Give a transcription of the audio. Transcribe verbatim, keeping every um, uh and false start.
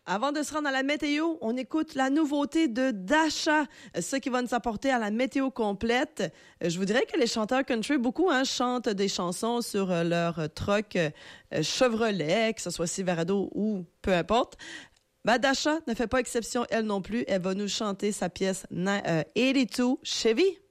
Avant de se rendre à la météo, on écoute la nouveauté de Dasha, ce qui va nous apporter à la météo complète. Je vous dirais que les chanteurs country, beaucoup hein, chantent des chansons sur leur truck Chevrolet, que ce soit Silverado ou peu importe. Ben, Dasha ne fait pas exception, elle non plus. Elle va nous chanter sa pièce euh, quatre-vingt-deux Chevy.